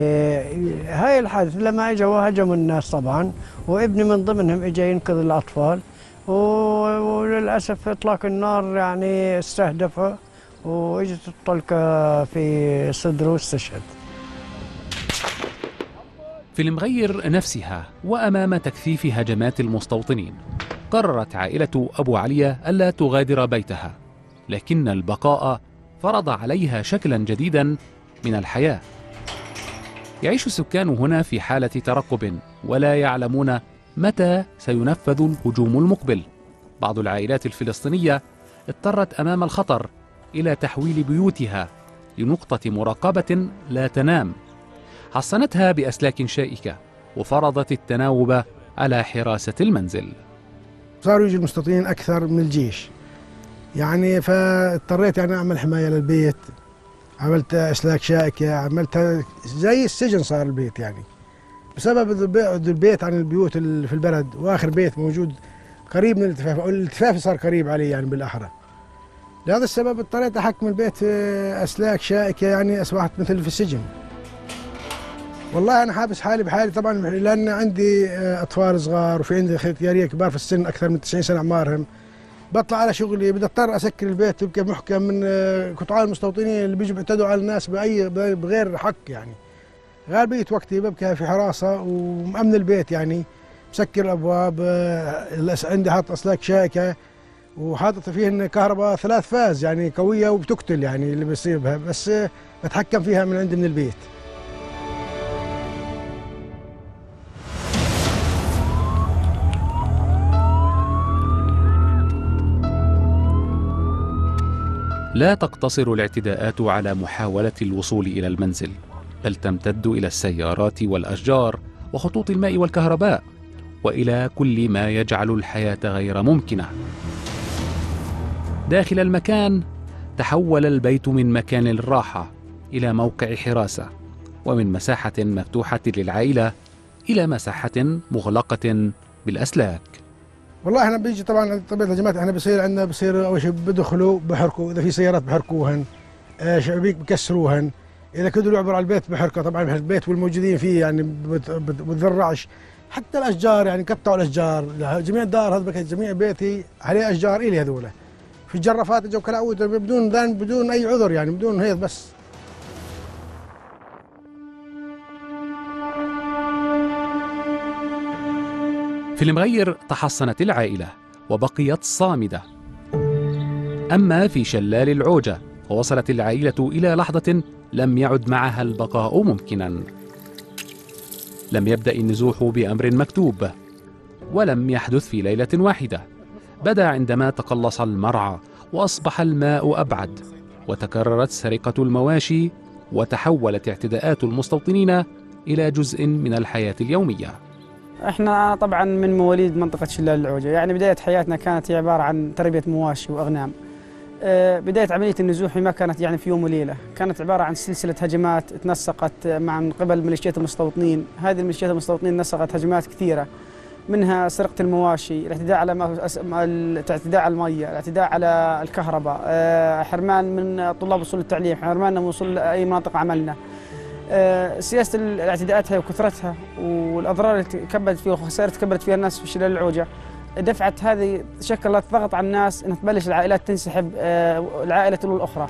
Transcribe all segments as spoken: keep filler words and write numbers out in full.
هاي الحادث لما اجوا هجموا الناس طبعا، وابني من ضمنهم اجى ينقذ الاطفال، وللاسف اطلاق النار يعني استهدفه واجت الطلقه في صدره واستشهد. في المغير نفسها وأمام تكثيف هجمات المستوطنين قررت عائلة أبو علية ألا تغادر بيتها، لكن البقاء فرض عليها شكلا جديدا من الحياة. يعيش السكان هنا في حالة ترقب ولا يعلمون متى سينفذ الهجوم المقبل. بعض العائلات الفلسطينية اضطرت أمام الخطر إلى تحويل بيوتها لنقطة مراقبة لا تنام، حصنتها بأسلاك شائكة وفرضت التناوب على حراسة المنزل. صاروا يجي المستوطنين أكثر من الجيش يعني، فاضطريت يعني أعمل حماية للبيت، عملت أسلاك شائكة، عملتها زي السجن صار البيت يعني، بسبب بعد البيت عن البيوت اللي في البلد، وآخر بيت موجود قريب من الالتفاف، أو الالتفاف صار قريب عليه يعني بالأحرى. لهذا السبب اضطريت أحكم البيت أسلاك شائكة يعني، أصبحت مثل في السجن. والله أنا حابس حالي بحالي طبعا، لأن عندي أطفال صغار وفي عندي ختيارية كبار في السن أكثر من تسعين سنة أعمارهم. بطلع على شغلي بدي اضطر اسكر البيت يبقى محكم من قطاع المستوطنين اللي بيجوا بيعتدوا على الناس باي بغير حق يعني. غالبيه وقتي ببقى في حراسه ومأمن البيت يعني، مسكر الابواب، عندي حاط اسلاك شائكه وحاطط فيهن كهرباء ثلاث فاز يعني قويه وبتقتل يعني اللي بيصير بها، بس بتحكم فيها من عندي من البيت. لا تقتصر الاعتداءات على محاولة الوصول إلى المنزل، بل تمتد إلى السيارات والأشجار وخطوط الماء والكهرباء، وإلى كل ما يجعل الحياة غير ممكنة. داخل المكان تحول البيت من مكان الراحة إلى موقع حراسة، ومن مساحة مفتوحة للعائلة إلى مساحة مغلقة بالأسلاك. والله احنا بيجي طبعا طبيعه الهجمات، احنا بصير عندنا بصير اول شيء بدخلوا بحركوا، اذا في سيارات بحركوهن، آه شبابيك بكسروهن، اذا قدروا يعبروا على البيت بحركه طبعا البيت والموجودين فيه يعني بتذرعش، حتى الاشجار يعني قطعوا الاشجار، جميع الدار هذا جميع بيتي عليه اشجار الي هذول، في الجرافات اجوا كلاعود بدون بدون اي عذر يعني، بدون هيك بس. في المغير تحصنت العائلة وبقيت صامدة. أما في شلال العوجة فوصلت العائلة إلى لحظة لم يعد معها البقاء ممكنا. لم يبدأ النزوح بأمر مكتوب، ولم يحدث في ليلة واحدة. بدأ عندما تقلص المرعى وأصبح الماء أبعد، وتكررت سرقة المواشي، وتحولت اعتداءات المستوطنين إلى جزء من الحياة اليومية. احنا طبعا من مواليد منطقة شلال العوجة، يعني بداية حياتنا كانت هي عبارة عن تربية مواشي وأغنام. بداية عملية النزوح ما كانت يعني في يوم وليلة، كانت عبارة عن سلسلة هجمات تنسقت مع من قبل ميليشيات المستوطنين. هذه الميليشيات المستوطنين نسقت هجمات كثيرة، منها سرقة المواشي، الاعتداء على الاعتداء على المية، الاعتداء على الكهرباء، حرمان من طلاب وصول التعليم، حرمان من وصول أي مناطق عملنا. سياسة الاعتداءات هي وكثرتها والأضرار اللي تكبدت فيها والخسائر اللي تكبدت فيها الناس في شلال العوجة دفعت هذه شكلت ضغط على الناس أن تبلش العائلات تنسحب، العائلة تلو الأخرى.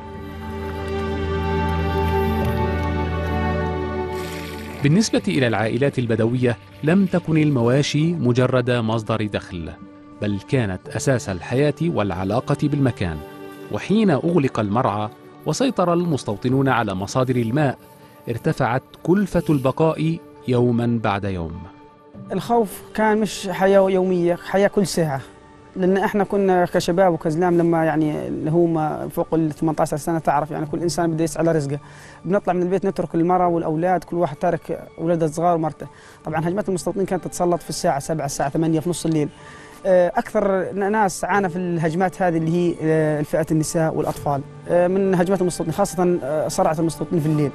بالنسبة إلى العائلات البدوية لم تكن المواشي مجرد مصدر دخل، بل كانت أساس الحياة والعلاقة بالمكان. وحين أغلق المرعى وسيطر المستوطنون على مصادر الماء ارتفعت كلفة البقاء يوما بعد يوم. الخوف كان مش حياة يومية، حياة كل ساعة، لأن احنا كنا كشباب وكزلام لما يعني اللي هم فوق ال ثمانية عشر سنة تعرف يعني كل إنسان بده يسعى على رزقه، بنطلع من البيت نترك المرأة والأولاد، كل واحد تارك أولاده الصغار ومرته. طبعا هجمات المستوطنين كانت تتسلط في الساعة سبعة الساعة ثمانية في نص الليل. أكثر ناس عانى في الهجمات هذه اللي هي الفئة النساء والأطفال من هجمات المستوطنين، خاصة صرعة المستوطنين في الليل.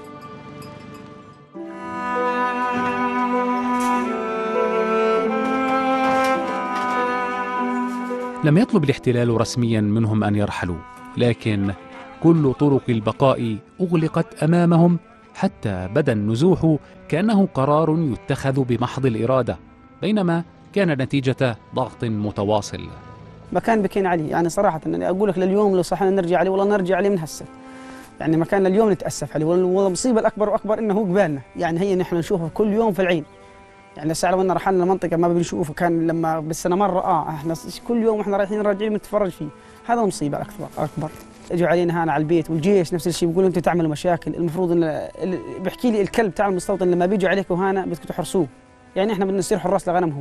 لم يطلب الاحتلال رسميا منهم أن يرحلوا، لكن كل طرق البقاء أغلقت أمامهم حتى بدا النزوح كأنه قرار يتخذ بمحض الإرادة، بينما كان نتيجة ضغط متواصل. ما كان بكين عليه، يعني صراحة أنا أقول لك لليوم لو صحنا نرجع عليه والله نرجع عليه من هسه، يعني ما كان اليوم نتأسف عليه. والمصيبة الأكبر وأكبر إنه هو قبالنا، يعني هي نحن نشوفه كل يوم في العين. يعني الساعة لو إن رحلنا لمنطقة ما بنشوفه، كان لما بالسنة مرة آه إحنا كل يوم إحنا رايحين راجعين بنتفرج فيه. هذا المصيبة الأكبر أكبر. اجوا علينا هنا على البيت، والجيش نفس الشيء بيقولوا أنتم تعملوا مشاكل. المفروض إن بيحكي لي الكلب تاع المستوطن لما بيجوا عليكم هنا بدكم تحرسوه، يعني إحنا بدنا نصير حراس لغنمهم.